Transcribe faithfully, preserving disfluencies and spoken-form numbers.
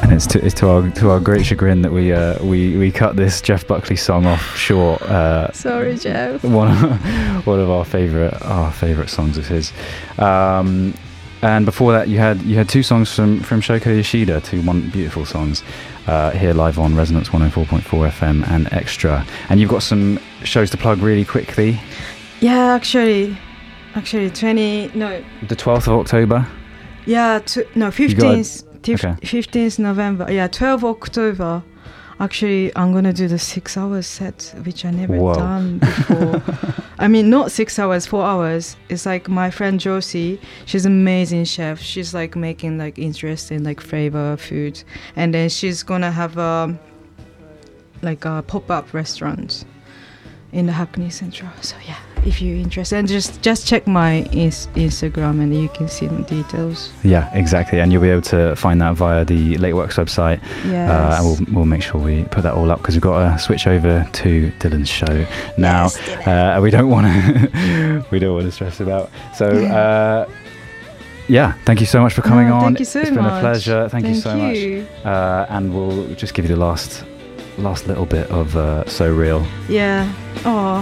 And it's to, it's to our to our great chagrin that we uh, we we cut this Jeff Buckley song off short. Uh, Sorry, Jeff. One of, one of our favorite our favorite songs of his. Um, and before that, you had you had two songs from from Shoko Yoshida, two one beautiful songs. Uh, here live on Resonance one oh four point four F M and Extra. And you've got some shows to plug really quickly. Yeah, actually, actually twenty no. The twelfth of October. Yeah, to, no fifteenth. Okay. fifteenth November. Yeah, twelfth October. Actually, I'm gonna do the six hours set, which I never Whoa. done before. I mean, not six hours, four hours. It's like my friend Josie. She's an amazing chef. She's like making like interesting like flavor food, and then she's gonna have a like a pop-up restaurant in the Hackney Central. So yeah, if you're interested, and just just check my ins- Instagram and you can see the details. Yeah, exactly, and you'll be able to find that via the Late Works website. Yes. Uh, and we'll we'll make sure we put that all up because we've got to switch over to Dylan's show now. Yes, uh, we don't want to we don't want to stress about. So uh, yeah, thank you so much for coming No, on. thank you so it's been much. a pleasure. Thank, Thank you so you. much. Uh, and we'll just give you the last last little bit of uh, So Real. Yeah. Oh.